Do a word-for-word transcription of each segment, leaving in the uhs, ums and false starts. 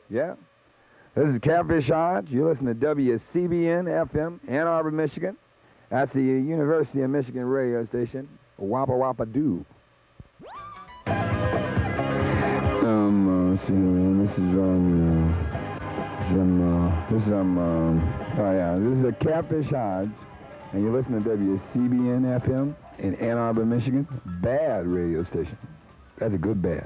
Yeah. This is Catfish Hodge. You listen to W C B N F M, Ann Arbor, Michigan. That's the University of Michigan radio station. Wappa Wappa Doo. Um, uh, let's see, man. This is um, uh, some, uh, this is um, uh, oh yeah, this is a Catfish Hodge, and you listen to W C B N F M in Ann Arbor, Michigan. Bad radio station. That's a good bad.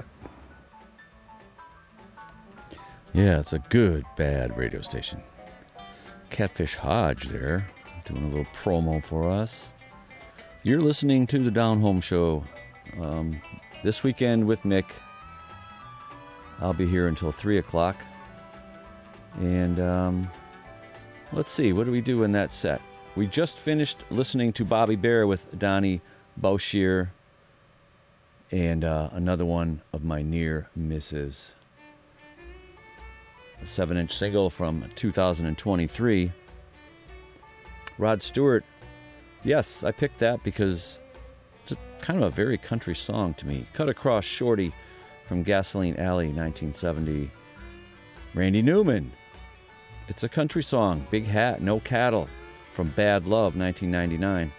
Yeah, it's a good, bad radio station. Catfish Hodge there, doing a little promo for us. You're listening to the Down Home Show. Um, this weekend with Mick. I'll be here until three o'clock. And um, let's see, what do we do in that set? We just finished listening to Bobby Bare with Donnie Bouchier. And uh, another one of my near misses. A seven-inch single from two thousand twenty-three. Rod Stewart. Yes, I picked that because it's a, kind of a very country song to me. Cut Across Shorty from Gasoline Alley, nineteen seventy. Randy Newman. It's a country song. Big Hat, No Cattle from Bad Love, nineteen ninety-nine.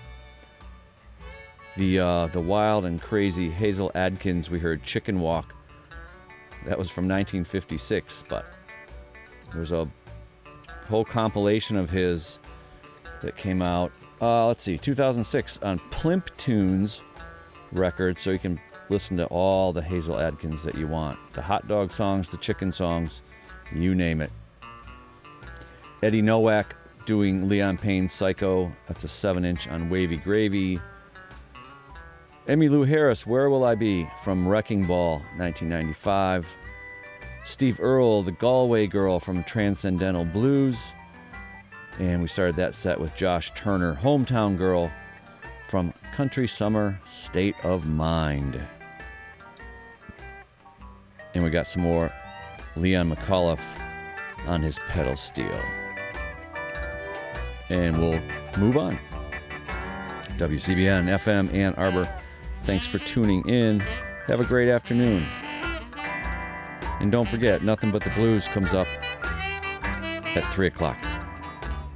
The, uh, the wild and crazy Hazel Adkins, we heard Chicken Walk. That was from nineteen fifty-six, but there's a whole compilation of his that came out, uh, let's see, two thousand six on Plimp Tunes record, so you can listen to all the Hazel Adkins that you want. The hot dog songs, the chicken songs, you name it. Eddie Nowak doing Leon Payne's Psycho. That's a seven-inch on Wavy Gravy. Emmylou Harris, Where Will I Be? From Wrecking Ball, nineteen ninety-five. Steve Earle, The Galway Girl from Transcendental Blues. And we started that set with Josh Turner, Hometown Girl from Country Summer, State of Mind. And we got some more Leon McAuliffe on his pedal steel. And we'll move on. W C B N F M Ann Arbor. Thanks for tuning in. Have a great afternoon. And don't forget, Nothing But the Blues comes up at three o'clock.